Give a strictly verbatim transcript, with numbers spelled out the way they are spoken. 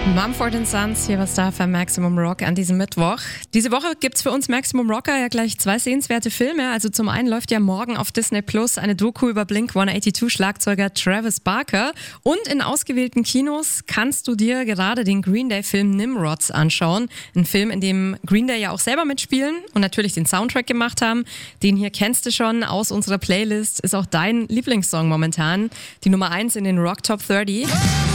Mumford and Sons, hier was da für Maximum Rock an diesem Mittwoch. Diese Woche gibt's für uns Maximum Rocker ja gleich zwei sehenswerte Filme. Also zum einen läuft ja morgen auf Disney Plus eine Doku über Blink hundertzweiundachtzig-Schlagzeuger Travis Barker. Und in ausgewählten Kinos kannst du dir gerade den Green Day-Film Nimrods anschauen. Ein Film, in dem Green Day ja auch selber mitspielen und natürlich den Soundtrack gemacht haben. Den hier kennst du schon aus unserer Playlist. Ist auch dein Lieblingssong momentan. Die Nummer eins in den Rock Top dreißig.